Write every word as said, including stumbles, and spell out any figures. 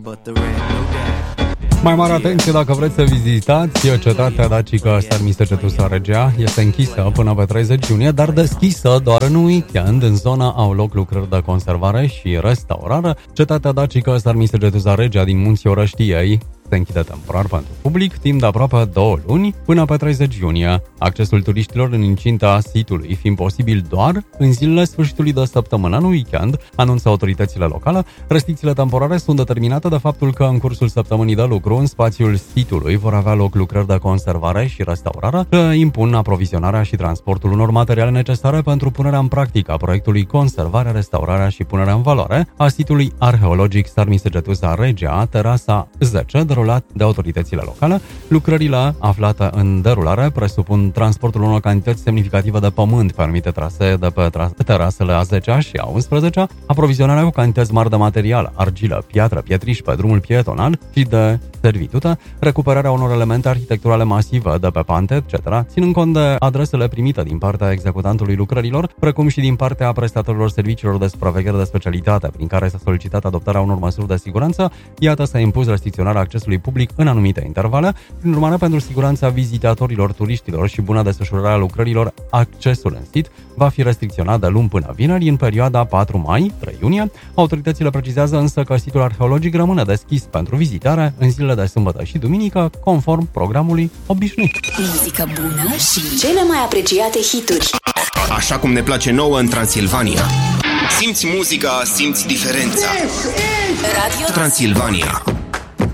Mai mare atenție dacă vreți să vizitați cetatea dacică Sarmisegetusa Regia. Este închisă până pe treizeci iunie, dar deschisă doar în weekend. În zona au loc lucrări de conservare și restaurare. Cetatea dacică Sarmisegetusa Regia din Munții Orăștiei se închide temporar pentru public timp de aproape două luni până pe treizeci iunie. Accesul turiștilor în incinta sitului fiind posibil doar în zilele sfârșitului de săptămână, în weekend, anunță autoritățile locale. Restricțiile temporare sunt determinate de faptul că în cursul săptămânii de lucru în spațiul sitului vor avea loc lucrări de conservare și restaurare, că impun aprovizionarea și transportul unor materiale necesare pentru punerea în practică a proiectului conservarea, restaurarea și punerea în valoare a sitului arheologic Sarmisegetusa Regia, terasa zece, derulat de autoritățile locale. Lucrările aflate în derulare presupun transportul unor cantități semnificative de pământ pe anumite trasee de pe tra- terasele a zecea și a unsprezecea, aprovizionarea cu cantități mari de material, argilă, piatră, pietriș pe drumul pietonal și de servitute, recuperarea unor elemente arhitecturale masive de pe pante, et cetera, ținând cont de adresele primite din partea executantului lucrărilor, precum și din partea prestatorilor serviciilor de supraveghere de specialitate, prin care s-a solicitat adoptarea unor măsuri de siguranță. Iată, s-a impus restricționarea accesului public în anumite intervale. Prin urmare, pentru siguranța vizitatorilor, turiștilor și bună desfășurare a lucrărilor, accesul în sit va fi restricționat de luni până vineri, în perioada patru mai - trei iunie. Autoritățile precizează însă că situl arheologic rămâne deschis pentru vizitare în zilele de sâmbătă și duminică, conform programului obișnuit. Muzică bună și cele mai apreciate hituri. Așa cum ne place nouă în Transilvania. Simți muzica, simți diferența. Radio Transilvania.